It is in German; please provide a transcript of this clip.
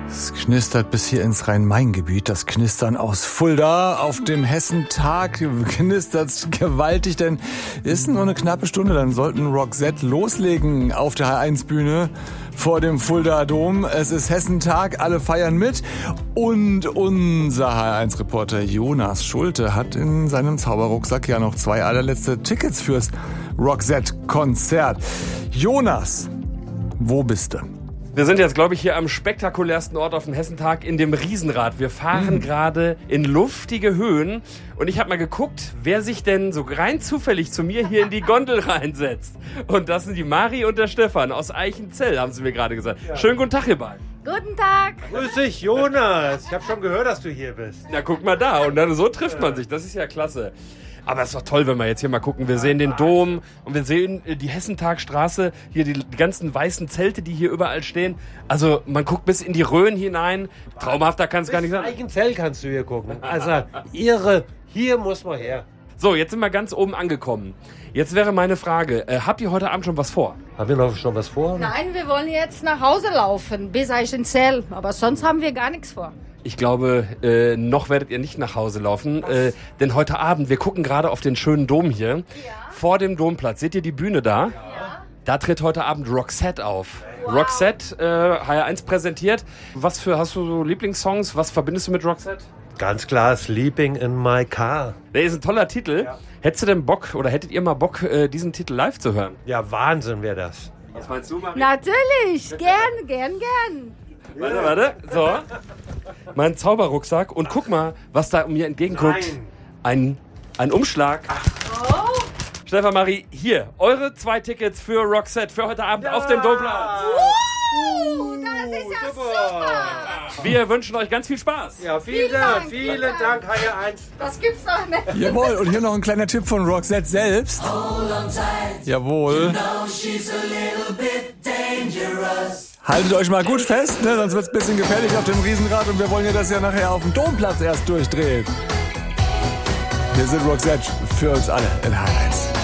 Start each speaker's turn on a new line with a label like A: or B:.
A: Es knistert bis hier ins Rhein-Main-Gebiet. Das Knistern aus Fulda. Auf dem Hessentag knistert's gewaltig, denn ist nur eine knappe Stunde. Dann sollten Roxette loslegen auf der H1-Bühne vor dem Fulda Dom. Es ist Hessentag, alle feiern mit. Und unser H1-Reporter Jonas Schulte hat in seinem Zauberrucksack ja noch 2 allerletzte Tickets fürs Roxette-Konzert. Jonas, wo bist du?
B: Wir sind jetzt, glaube ich, hier am spektakulärsten Ort auf dem Hessentag in dem Riesenrad. Wir fahren gerade in luftige Höhen und ich habe mal geguckt, wer sich denn so rein zufällig zu mir hier in die Gondel reinsetzt. Und das sind die Mari und der Stefan aus Eichenzell, haben sie mir gerade gesagt. Ja. Schönen guten Tag, ihr beiden.
C: Guten Tag.
D: Grüß dich, Jonas. Ich habe schon gehört, dass du hier bist.
B: Na, guck mal da. Und dann so trifft man sich. Das ist ja klasse. Aber es ist doch toll, wenn wir jetzt hier mal gucken. Wir sehen den Dom und wir sehen die Hessentagstraße, hier die ganzen weißen Zelte, die hier überall stehen. Also man guckt bis in die Rhön hinein. Traumhafter kann es gar nicht sein.
D: Eichenzell kannst du hier gucken. Also irre, hier muss man her.
B: So, jetzt sind wir ganz oben angekommen. Jetzt wäre meine Frage, habt ihr heute Abend schon was vor?
D: Haben wir noch schon was vor?
C: Nein, wir wollen jetzt nach Hause laufen, bis Eichenzell. Aber sonst haben wir gar nichts vor.
B: Ich glaube, noch werdet ihr nicht nach Hause laufen, denn heute Abend, wir gucken gerade auf den schönen Dom hier, vor dem Domplatz. Seht ihr die Bühne da? Ja. Da tritt heute Abend Roxette auf. Wow. Roxette, HR1 präsentiert. Hast du so Lieblingssongs? Was verbindest du mit Roxette?
D: Ganz klar, Sleeping in my car.
B: Der ist ein toller Titel. Ja. Hättest du denn Bock, oder hättet ihr mal Bock, diesen Titel live zu hören?
D: Ja, Wahnsinn wäre das.
B: Was meinst du, Marie?
C: Natürlich, gern.
B: Warte. So. Mein Zauberrucksack. Und guck mal, was da mir entgegenguckt. Ein Umschlag. Oh. Stefan, Marie, hier. Eure 2 Tickets für Roxette für heute Abend auf dem Domplatz.
C: Das ist ja super.
B: Wir wünschen euch ganz viel Spaß.
D: Ja, vielen Dank. Vielen Dank, HR1.
C: Das gibt's doch nicht.
A: Jawohl, und hier noch ein kleiner Tipp von Roxette selbst. Jawohl.
E: You know she's a little bit dangerous.
A: Haltet euch mal gut fest, ne? Sonst wird's ein bisschen gefährlich auf dem Riesenrad und wir wollen ja das ja nachher auf dem Domplatz erst durchdrehen. Wir sind Roxette für uns alle in H1.